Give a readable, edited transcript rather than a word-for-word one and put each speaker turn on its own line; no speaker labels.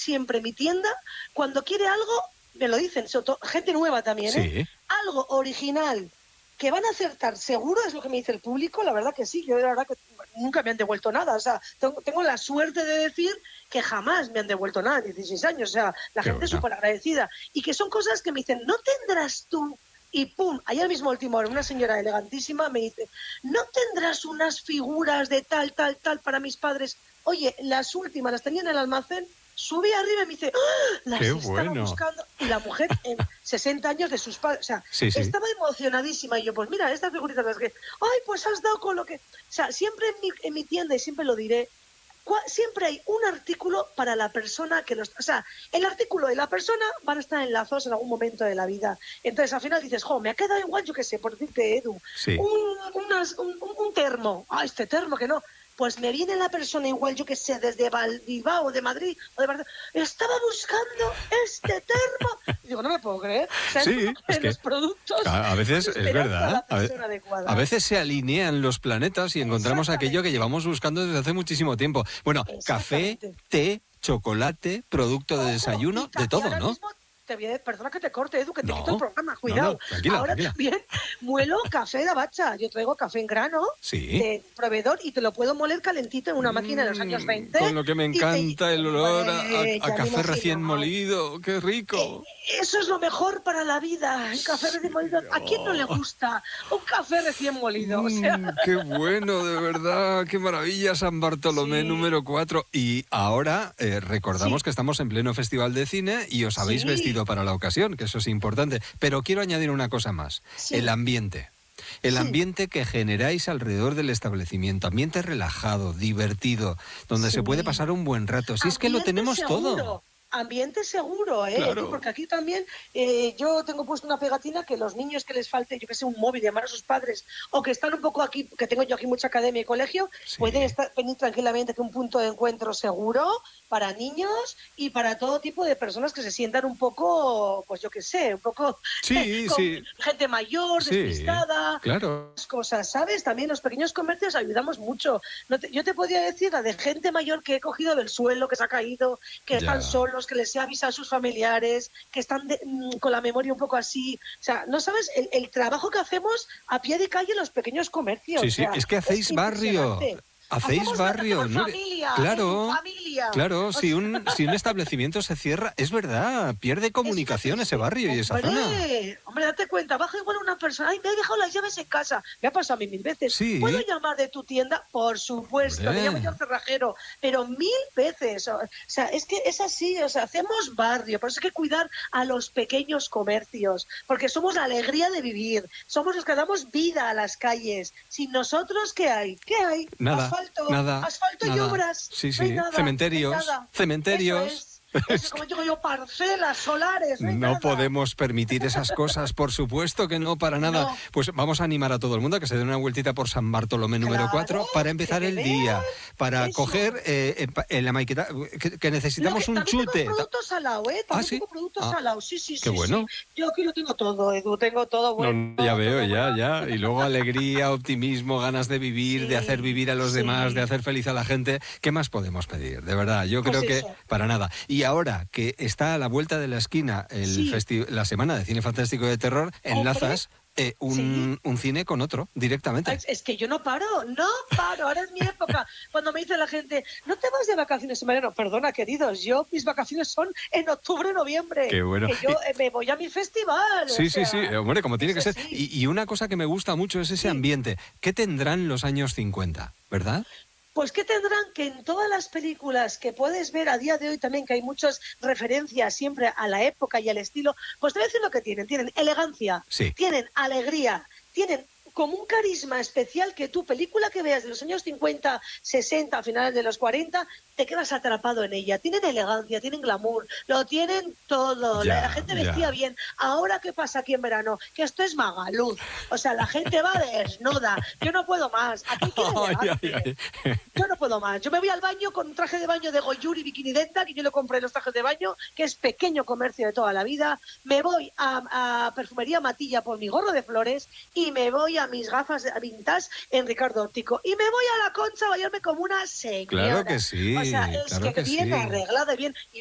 siempre mi tienda, cuando quiere algo, me lo dicen, gente nueva también,
Sí.
algo original, que van a acertar, seguro es lo que me dice el público, la verdad que sí, yo la verdad que nunca me han devuelto nada, o sea, tengo la suerte de decir que jamás me han devuelto nada en 16 años, o sea, la
Qué
gente es
bueno.
súper agradecida, y que son cosas que me dicen, ¿no tendrás tú? Y pum, ayer mismo última hora, una señora elegantísima me dice, ¿no tendrás unas figuras de tal, tal, tal para mis padres? Oye, las últimas las tenía en el almacén, subí arriba y me dice, ¡ah!
Qué
Las estaba
bueno.
buscando. Y la mujer en 60 años de sus padres, o sea,
Sí, sí.
estaba emocionadísima. Y yo, pues mira, estas figuritas las que, ay, pues has dado con lo que... O sea, siempre en mi tienda, y siempre lo diré, siempre hay un artículo para la persona que los... O sea, el artículo y la persona van a estar enlazados en algún momento de la vida. Entonces, al final dices, me ha quedado igual, yo qué sé, por decirte, Edu,
Sí.
un termo. Ah, este termo, que no. Pues me viene la persona igual, yo que sé, desde Bilbao, de Madrid, o de Barcelona. Estaba buscando este termo. Y digo, no me puedo creer. O sea,
Sí, es que
los productos
a veces
van
es
esperando a
verdad.
la persona adecuada.
A veces se alinean los planetas y encontramos aquello que llevamos buscando desde hace muchísimo tiempo. Bueno, café, té, chocolate, producto de desayuno, de todo,
ahora
¿no?
mismo perdona que te corte, Edu, que te quito el programa,
No,
cuidado.
tranquila,
Ahora
tranquila.
también muelo café de bacha. Yo traigo café en grano
Sí.
de proveedor y te lo puedo moler calentito en una máquina de los años 20.
Con lo que me encanta el olor a
Ya me
café recién
imagino.
molido. ¡Qué rico!
Eso es lo mejor para la vida, un café recién molido. ¿A quién no le gusta un café recién molido? O sea...
¡Qué bueno, de verdad! ¡Qué maravilla! San Bartolomé
Sí.
número 4. Y ahora recordamos
Sí.
que estamos en pleno Festival de Cine y os habéis
Sí.
vestido para la ocasión, que eso es importante. Pero quiero añadir una cosa más.
Sí.
El ambiente. El ambiente que generáis alrededor del establecimiento. Ambiente relajado, divertido, donde se puede pasar un buen rato. Si es que lo tenemos
seguro.
todo.
Ambiente seguro,
Claro.
porque aquí también yo tengo puesto una pegatina que los niños que les falte, yo que sé, un móvil, llamar a sus padres, o que están un poco aquí, que tengo yo aquí mucha academia y colegio,
Sí.
pueden venir tranquilamente, que un punto de encuentro seguro para niños y para todo tipo de personas que se sientan un poco, pues yo que sé, un poco
Sí,
con
sí.
gente mayor,
Sí,
despistada,
claro.
cosas, ¿sabes? También los pequeños comercios ayudamos mucho. Yo te podría decir la de gente mayor que he cogido del suelo, que se ha caído, que están solos, que les he avisado a sus familiares, que están con la memoria un poco así. O sea, no sabes el trabajo que hacemos a pie de calle en los pequeños comercios.
Sí,
O
sí,
sea,
es que hacéis barrio. Hacéis barrio, ¿no?
familia,
Claro,
familia.
claro, si un establecimiento se cierra, es verdad, pierde comunicación ese barrio y esa zona.
Hombre, date cuenta, baja igual una persona, ay, me he dejado las llaves en casa, me ha pasado a mí 1000 veces.
Sí.
¿Puedo llamar de tu tienda? Por supuesto, te llamo yo al cerrajero, pero 1000 veces. O sea, es que es así, o sea, hacemos barrio, por eso hay que cuidar a los pequeños comercios, porque somos la alegría de vivir, somos los que damos vida a las calles. Sin nosotros, ¿qué hay? ¿Qué hay?
Nada,
Asfalto y obras.
Sí,
No hay
sí,
nada,
cementerios,
no hay nada.
cementerios.
Eso, como digo yo, parcelas, solares, no hay
No
nada.
podemos permitir esas cosas, por supuesto que no, para nada.
No.
Pues vamos a animar a todo el mundo a que se den una vueltita por San Bartolomé número 4 para empezar el día, para coger en la maqueta, que necesitamos un
también
chute.
tengo productos salados, También
¿sí?
tengo productos salados, sí.
Qué bueno.
Sí. Yo aquí lo tengo todo, Edu, tengo todo bueno.
No, ya veo,
todo
ya.
bueno.
Y luego alegría, optimismo, ganas de vivir, de hacer vivir a los demás, de hacer feliz a la gente. ¿Qué más podemos pedir? De verdad, yo creo que para nada. Y ahora que está a la vuelta de la esquina la Semana de Cine Fantástico de Terror, enlazas un cine con otro, directamente.
Es que yo no paro, ahora es mi época. Cuando me dice la gente, ¿no te vas de vacaciones en verano? Perdona, queridos, mis vacaciones son en octubre, noviembre.
Qué bueno.
Que yo me voy a mi festival.
Sí, hombre, como tiene que ser. Y una cosa que me gusta mucho es ese ambiente. ¿Qué tendrán los años 50, verdad?
Pues ¿qué tendrán? Que en todas las películas que puedes ver a día de hoy también, que hay muchas referencias siempre a la época y al estilo, pues te voy a decir lo que tienen. Tienen elegancia, tienen alegría, tienen como un carisma especial que tu película que veas de los años 50, 60, a finales de los 40, te quedas atrapado en ella. Tienen elegancia, tienen glamour, lo tienen todo. La gente vestía bien. Ahora, ¿qué pasa aquí en verano? Que esto es Magaluz. O sea, la gente va desnuda. Yo no puedo más. Aquí quiere Yo no puedo más. Yo me voy al baño con un traje de baño de Goyuri Bikini Dental, que yo le compré los trajes de baño, que es pequeño comercio de toda la vida. Me voy a Perfumería Matilla por mi gorro de flores y me voy a mis gafas vintage en Ricardo Óptico. Y me voy a la Concha a bañarme como una señora.
Claro que sí.
O sea, es
claro
que bien arreglada, bien.